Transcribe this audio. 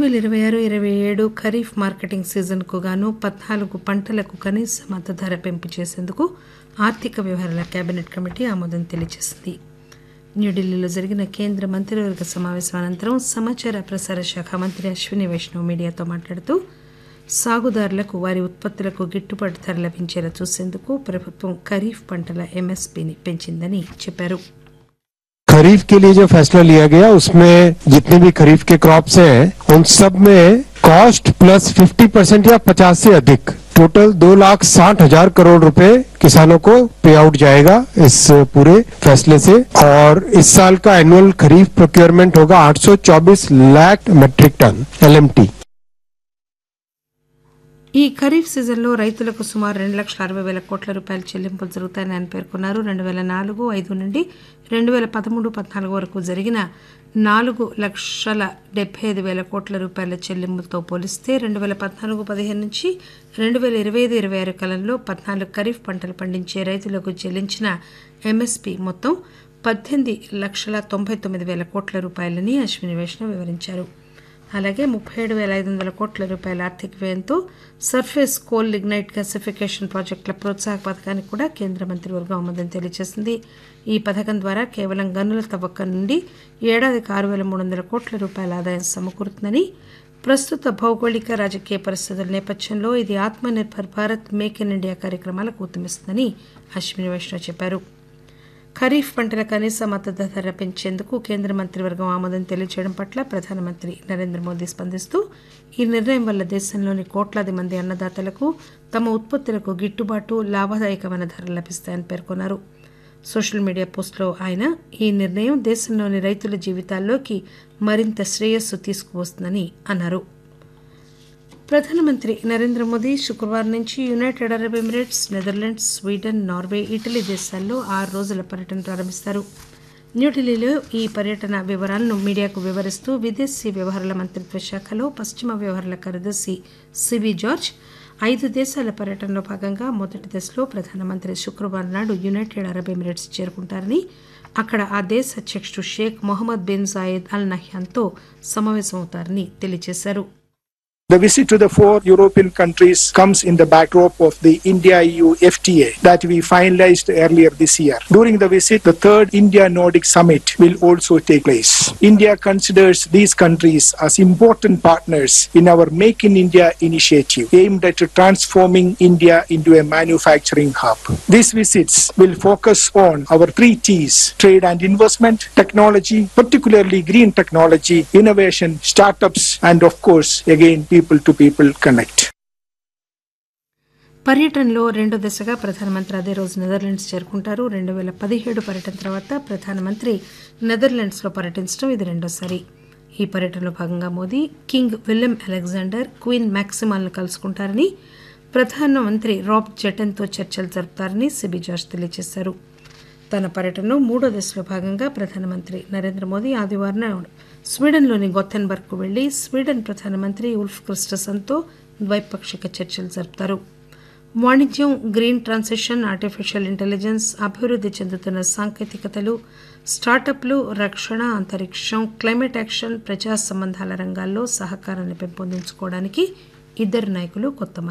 2026-27 kharif marketing సీజన్కు గాను 14 పంటలకు కనీస మద్దతు ధర పెంపు చేసేందుకు ఆర్థిక వ్యవహారాల కేబినెట్ కమిటీ ఆమోదం తెలియజేసింది. న్యూఢిల్లీలో జరిగిన కేంద్ర మంత్రివర్గ సమావేశం అనంతరం సమాచార ప్రసార శాఖ మంత్రి అశ్విని వైష్ణవ్ మీడియాతో మాట్లాడుతూ సాగుదారులకు వారి ఉత్పత్తులకు గిట్టుబాటు ధర లభించేలా చూసేందుకు ప్రభుత్వం ఖరీఫ్ పంటల ఎంఎస్పీని పెంచిందని చెప్పారు. खरीफ के लिए जो फैसला लिया गया उसमें जितने भी खरीफ के क्रॉप्स हैं उन सब में कॉस्ट प्लस 50% या 50 से अधिक टोटल 2,60,000 करोड़ रुपए किसानों को पे आउट जाएगा इस पूरे फैसले से। और इस साल का एनुअल खरीफ प्रोक्योरमेंट होगा 824 लाख मेट्रिक टन LMT। ఈ ఖరీఫ్ సీజన్లో రైతులకు సుమారు 2,60,000 కోట్ల రూపాయల చెల్లింపులు జరుగుతాయని ఆయన పేర్కొన్నారు. 2004-05 నుండి 2013-14 వరకు జరిగిన 4,75,000 కోట్ల రూపాయల చెల్లింపులతో పోలిస్తే 2014-15 నుంచి 2025-26 కాలంలో 14 ఖరీఫ్ పంటలు పండించే రైతులకు చెల్లించిన ఎంఎస్పీ మొత్తం 18,99,000 కోట్ల రూపాయలని అశ్విని వైష్ణవ్ వివరించారు. అలాగే 37,500 కోట్ల రూపాయల ఆర్థిక వ్యయంతో సర్ఫేస్ కోల్ లిగ్నైట్ గ్యాసిఫికేషన్ ప్రాజెక్టుల ప్రోత్సాహక పథకానికి కూడా కేంద్ర మంత్రివర్గం ఆమోదం తెలియజేసింది. ఈ పథకం ద్వారా కేవలం గనుల తవ్వకం నుండి ఏడాదికి 6,300 కోట్ల రూపాయల ఆదాయం సమకూరుతుందని, ప్రస్తుత భౌగోళిక రాజకీయ పరిస్థితుల నేపథ్యంలో ఇది Atmanirbhar Bharat make in India కార్యక్రమాలకు ఊతమిస్తుందని అశ్విని వైష్ణవ్ చెప్పారు. ఖరీఫ్ పంటల కనీస మద్దతు ధర పెంచేందుకు కేంద్ర మంత్రివర్గం ఆమోదం తెలియజేయడం పట్ల ప్రధానమంత్రి నరేంద్ర మోదీ స్పందిస్తూ ఈ నిర్ణయం వల్ల దేశంలోని కోట్లాది మంది అన్నదాతలకు తమ ఉత్పత్తులకు గిట్టుబాటు లాభదాయకమైన ధరలు లభిస్తాయని పేర్కొన్నారు. సోషల్ మీడియా పోస్టులో ఆయన ఈ నిర్ణయం దేశంలోని రైతుల జీవితాల్లోకి మరింత శ్రేయస్సు తీసుకువస్తుందని అన్నారు. ప్రధానమంత్రి నరేంద్ర మోదీ శుక్రవారం నుంచి United Arab Emirates, Netherlands, Sweden, Norway, Italy దేశాల్లో 6 రోజుల పర్యటన ప్రారంభిస్తారు. న్యూఢిల్లీలో ఈ పర్యటన వివరాలను మీడియాకు వివరిస్తూ విదేశీ వ్యవహారాల మంత్రిత్వ శాఖలో పశ్చిమ వ్యవహారాల కార్యదర్శి సివి జార్జ్ 5 దేశాల పర్యటనలో భాగంగా మొదటి దశలో ప్రధానమంత్రి శుక్రవారం నాడు యునైటెడ్ అరబ్ ఎమిరేట్స్ చేరుకుంటారని, అక్కడ ఆ దేశ అధ్యక్షుడు షేక్ మొహమ్మద్ బిన్ జాయెద్ అల్ నహ్యాన్తో సమావేశమవుతారని తెలియజేశారు. The visit to the 4 European countries comes in the backdrop of the India-EU FTA that we finalized earlier this year. During the visit, the 3rd India-Nordic Summit will also take place. India considers these countries as important partners in our Make in India initiative aimed at transforming India into a manufacturing hub. These visits will focus on our 3 T's: trade and investment, technology, particularly green technology, innovation, startups, and of course, again, people to people connect. పర్యటనలో రెండో దశగా ప్రధానమంత్రి అదే రోజు Netherlands చేరుకుంటారు. 2017 పర్యటన తర్వాత ప్రధానమంత్రి నెదర్లాండ్స్లో పర్యటించడం ఇది రెండోసారి. ఈ పర్యటనలో భాగంగా Modi king William Alexander, queen మ్యాక్సిమాల్ను కలుసుకుంటారని, ప్రధానమంత్రి రాబ్ జెటన్తో చర్చలు జరుపుతారని సిబి జార్జ్ తెలియజేశారు. తన పర్యటనలో 3వ దశలో భాగంగా ప్రధానమంత్రి నరేంద్ర మోదీ ఆదివారం స్వీడన్లోని గొథెన్బర్గ్కు వెళ్లి స్వీడన్ ప్రధానమంత్రి ఉల్ఫ్ క్రిస్టసన్తో ద్వైపాక్షిక చర్చలు జరుపుతారు. వాణిజ్యం, గ్రీన్ ట్రాన్సిషన్, ఆర్టిఫిషియల్ ఇంటెలిజెన్స్, అభివృద్ధి చెందుతున్న సాంకేతికతలు, స్టార్టప్లు, రక్షణ, అంతరిక్షం, క్లైమేట్ యాక్షన్, ప్రజా సంబంధాల రంగాల్లో సహకారాన్ని పెంపొందించుకోవడానికి ఇద్దరు నాయకులు కొత్త